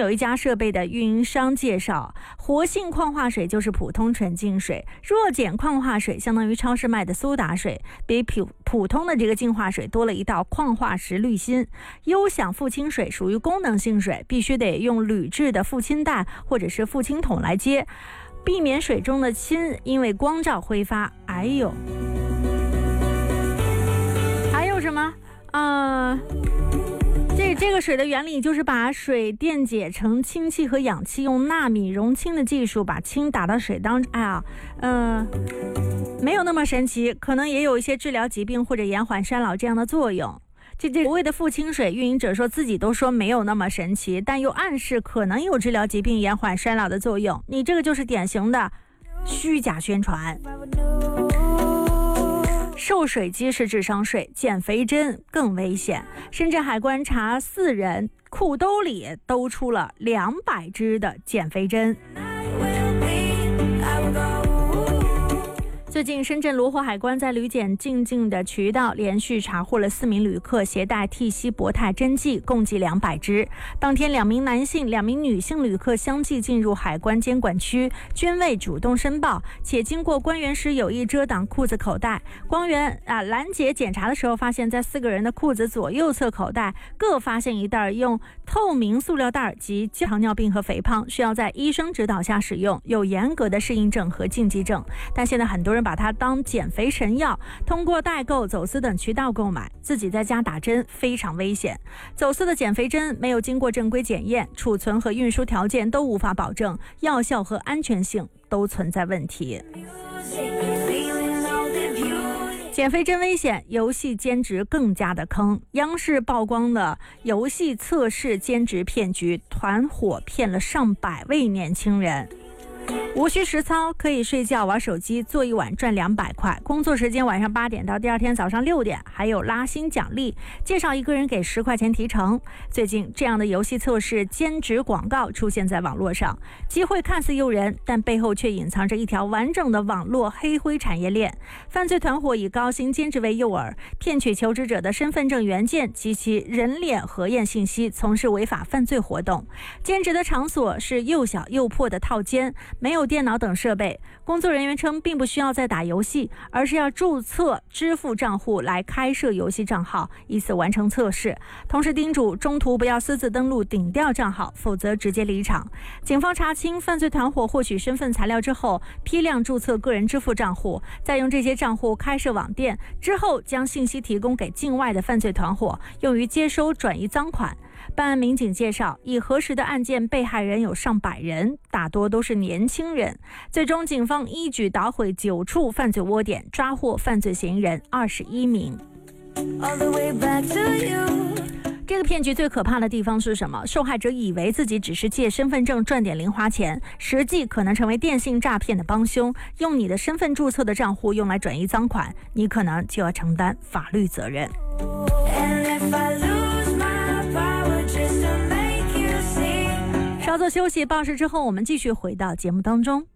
有一家设备的运营商介绍，活性矿化水就是普通纯净水，弱碱矿化水相当于超市卖的苏打水，比普通的这个净化水多了一道矿化石滤芯。优享富氢水属于功能性水，必须得用铝制的富氢带或者是富氢桶来接，避免水中的氢因为光照挥发。还有什么这个水的原理就是把水电解成氢气和氧气，用纳米熔氢的技术把氢打到水当中。没有那么神奇，可能也有一些治疗疾病或者延缓衰老这样的作用。这所谓的富氢水，运营者说自己都说没有那么神奇，但又暗示可能有治疗疾病、延缓衰老的作用。你这个就是典型的虚假宣传。受水机是智商税，减肥针更危险。深圳海关查4人裤兜里兜出了200支的减肥针。最近，深圳罗湖海关在旅检进境的渠道连续查获了4名旅客携带替稀薄肽针剂，共计200支。当天，2名男性、2名女性旅客相继进入海关监管区，均未主动申报，且经过官员时有意遮挡裤子口袋。官员拦截检查的时候，发现在4个人的裤子左右侧口袋各发现一袋用透明塑料袋及糖尿病和肥胖，需要在医生指导下使用，有严格的适应症和禁忌症。但现在很多人把它当减肥神药，通过代购、走私等渠道购买，自己在家打针非常危险。走私的减肥针没有经过正规检验，储存和运输条件都无法保证，药效和安全性都存在问题。减肥真危险，游戏兼职更加的坑。央视曝光了游戏测试兼职骗局，团伙骗了上百位年轻人。无需实操，可以睡觉玩手机，做一晚赚200块。工作时间晚上8点到第二天早上6点，还有拉新奖励，介绍一个人给10块钱提成。最近这样的游戏测试兼职广告出现在网络上，机会看似诱人，但背后却隐藏着一条完整的网络黑灰产业链。犯罪团伙以高薪兼职为诱饵，骗取求职者的身份证原件及其人脸核验信息，从事违法犯罪活动。兼职的场所是又小又破的套间，没有电脑等设备。工作人员称，并不需要再打游戏，而是要注册支付账户来开设游戏账号，以此完成测试。同时叮嘱中途不要私自登录顶掉账号，否则直接离场。警方查清犯罪团伙获取身份材料之后，批量注册个人支付账户，再用这些账户开设网店，之后将信息提供给境外的犯罪团伙，用于接收转移赃款。办案民警介绍，已核实的案件被害人有上百人，大多都是年轻人。最终警方一举捣毁9处犯罪窝点，抓获犯罪嫌疑人21名。这个骗局最可怕的地方是什么？受害者以为自己只是借身份证赚点零花钱，实际可能成为电信诈骗的帮凶，用你的身份注册的账户用来转移赃款，你可能就要承担法律责任。稍作休息，报时之后我们继续回到节目当中。